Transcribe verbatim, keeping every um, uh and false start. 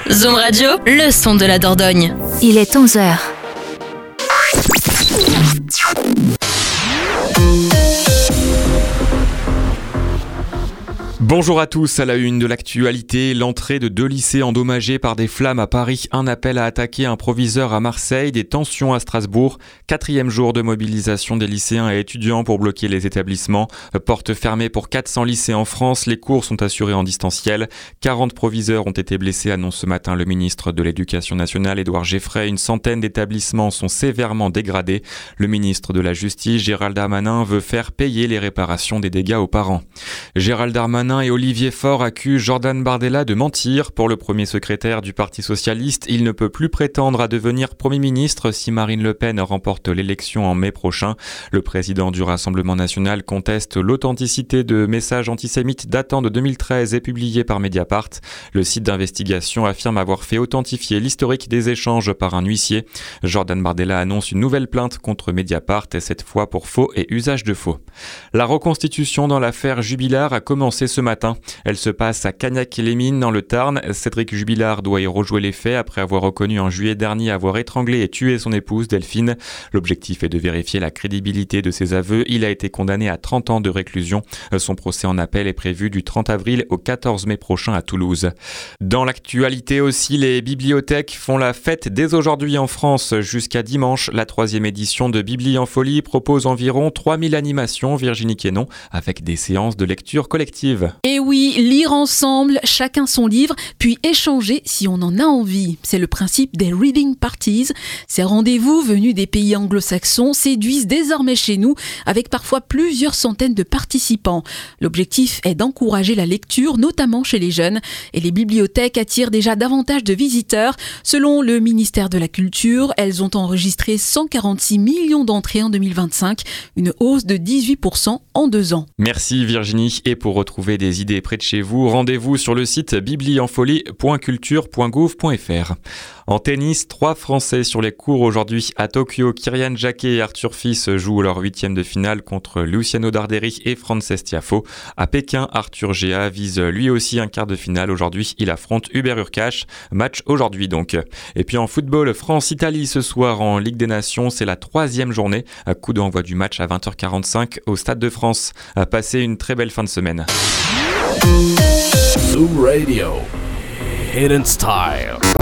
Zoom Radio, le son de la Dordogne. Il est onze heures. Bonjour à tous, à la une de l'actualité, l'entrée de deux lycées endommagés par des flammes à Paris, un appel à attaquer un proviseur à Marseille, des tensions à Strasbourg, quatrième jour de mobilisation des lycéens et étudiants pour bloquer les établissements, porte fermée pour quatre cents lycées en France, les cours sont assurés en distanciel, quarante proviseurs ont été blessés, annonce ce matin le ministre de l'Éducation nationale Édouard Geoffrey, une centaine d'établissements sont sévèrement dégradés, le ministre de la Justice Gérald Darmanin veut faire payer les réparations des dégâts aux parents. Gérald Darmanin et Olivier Faure accusent Jordan Bardella de mentir. Pour le premier secrétaire du Parti socialiste, il ne peut plus prétendre à devenir Premier ministre si Marine Le Pen remporte l'élection en mai prochain. Le président du Rassemblement national conteste l'authenticité de messages antisémites datant de deux mille treize et publiés par Mediapart. Le site d'investigation affirme avoir fait authentifier l'historique des échanges par un huissier. Jordan Bardella annonce une nouvelle plainte contre Mediapart, et cette fois pour faux et usage de faux. La reconstitution dans l'affaire Jubilard a commencé ce matin. Elle se passe à Cagnac-les-Mines dans le Tarn. Cédric Jubilard doit y rejouer les faits après avoir reconnu en juillet dernier avoir étranglé et tué son épouse Delphine. L'objectif est de vérifier la crédibilité de ses aveux. Il a été condamné à trente ans de réclusion. Son procès en appel est prévu du trente avril au quatorze mai prochain à Toulouse. Dans l'actualité aussi, les bibliothèques font la fête dès aujourd'hui en France jusqu'à dimanche. La troisième édition de Bibli en folie propose environ trois mille animations, Virginie Quénon, avec des séances de lecture collective. Et oui, lire ensemble, chacun son livre, puis échanger si on en a envie. C'est le principe des reading parties. Ces rendez-vous venus des pays anglo-saxons séduisent désormais chez nous, avec parfois plusieurs centaines de participants. L'objectif est d'encourager la lecture, notamment chez les jeunes. Et les bibliothèques attirent déjà davantage de visiteurs. Selon le ministère de la Culture, elles ont enregistré cent quarante-six millions d'entrées en deux mille vingt-cinq, une hausse de dix-huit pour cent en deux ans. Merci Virginie. Et pour retrouver des idées près de chez vous, rendez-vous sur le site biblienfolie point culture point gouv point f r. En tennis, trois Français sur les cours aujourd'hui à Tokyo. Kyrian Jacquet et Arthur Fils jouent leur huitième de finale contre Luciano Darderi et Frances Tiafoe. À Pékin, Arthur Géa vise lui aussi un quart de finale. Aujourd'hui, il affronte Hubert Hurkacz. Match aujourd'hui donc. Et puis en football, France-Italie ce soir en Ligue des Nations. C'est la troisième journée. Coup d'envoi du match à vingt heures quarante-cinq au Stade de France. Passez une très belle fin de semaine. Zoom Radio. Hidden Style.